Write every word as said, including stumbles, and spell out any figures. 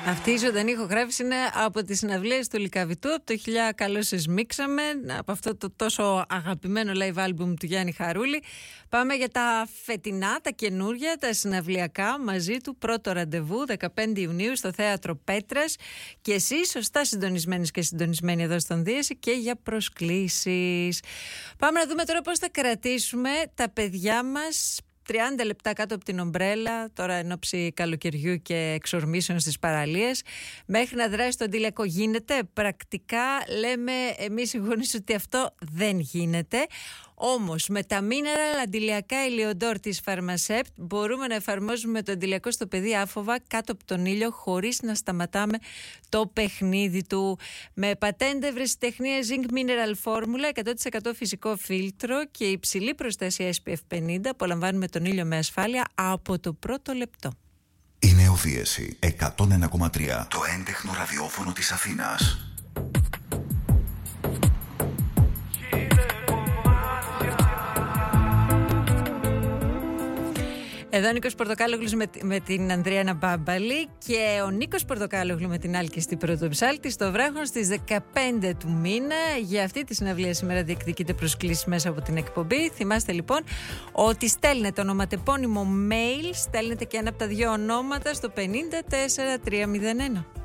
Αυτή η ζωντανή ηχογράφηση είναι από τις συναυλίες του Λυκαβητού, από το χιλιά καλώς σας μίξαμε, από αυτό το τόσο αγαπημένο live album του Γιάννη Χαρούλη. Πάμε για τα φετινά, τα καινούρια, τα συναυλιακά μαζί του. Πρώτο ραντεβού δεκαπέντε Ιουνίου στο Θέατρο Πέτρας. Και εσείς σωστά συντονισμένες και συντονισμένοι εδώ στον Δίαση και για προσκλήσεις. Πάμε να δούμε τώρα πώς θα κρατήσουμε τα παιδιά μας τριάντα λεπτά κάτω από την ομπρέλα, τώρα εν ώψη καλοκαιριού και εξορμήσεων στις παραλίες, μέχρι να δράσει το αντιλιακό. Γίνεται? Πρακτικά λέμε εμείς οι γονείς ότι αυτό δεν γίνεται. Όμως με τα mineral αντιλιακά ηλιοντόρ της Pharmacept μπορούμε να εφαρμόζουμε το αντιλιακό στο παιδί άφοβα κάτω από τον ήλιο, χωρίς να σταματάμε το παιχνίδι του. Με πατέντε ευρεσιτεχνία Zinc Mineral Formula, εκατό τοις εκατό φυσικό φίλτρο και υψηλή προστασία ες πι εφ πενήντα, απολαμβάνουμε τον ήλιο με ασφάλεια από το πρώτο λεπτό. Η Νεοδίαση εκατόν ένα κόμμα τρία, το έντεχνο ραδιόφωνο της Αθήνας. Εδώ ο Νίκος Πορτοκάλογλους με, με την Ανδριάνα Μπάμπαλη και ο Νίκος Πορτοκάλογλου με την Άλκηστη Πρωτοψάλτη στο Βράχον στις δεκαπέντε του μήνα. Για αυτή τη συναυλία σήμερα διεκδικείτε προσκλήσεις μέσα από την εκπομπή. Θυμάστε λοιπόν ότι στέλνετε ονοματεπώνυμο mail, στέλνετε και ένα από τα δύο ονόματα στο πενήντα τέσσερα τριακόσια ένα.